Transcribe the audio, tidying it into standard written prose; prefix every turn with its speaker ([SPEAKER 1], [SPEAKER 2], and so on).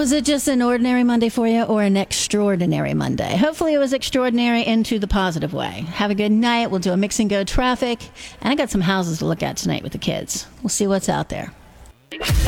[SPEAKER 1] Was it just an ordinary Monday for you or an extraordinary Monday? Hopefully it was extraordinary into the positive way. Have a good night. We'll do a mix and go traffic. And I got some houses to look at tonight with the kids. We'll see what's out there.